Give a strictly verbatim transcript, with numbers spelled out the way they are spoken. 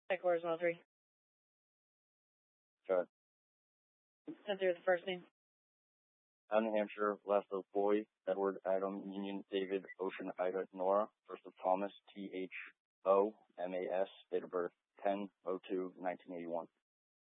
Check horizontal three. Go ahead. Center the first name. Out New Hampshire, last of Boy, Edward, Adam, Union, David, Ocean, Ida, Nora, first of Thomas, T H O M A S, date of birth ten oh two nineteen eighty-one.